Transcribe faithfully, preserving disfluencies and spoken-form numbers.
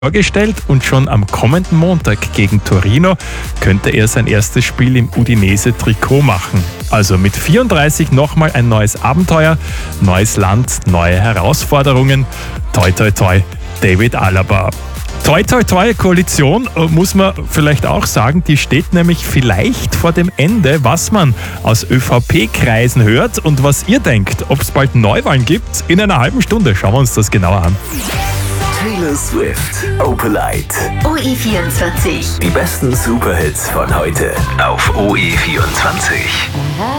vorgestellt und schon am kommenden Montag gegen Torino könnte er sein erstes Spiel im Udinese-Trikot machen. Also mit vierunddreißig nochmal ein neues Abenteuer, neues Land, neue Herausforderungen. Toi, toi, toi, David Alaba. Toi, toi, toi, Koalition, muss man vielleicht auch sagen, die steht nämlich vielleicht vor dem Ende, was man aus ÖVP-Kreisen hört und was ihr denkt, ob es bald Neuwahlen gibt. In einer halben Stunde schauen wir uns das genauer an. Taylor Swift, Opalite. O E vierundzwanzig. Die besten Superhits von heute auf O E vierundzwanzig.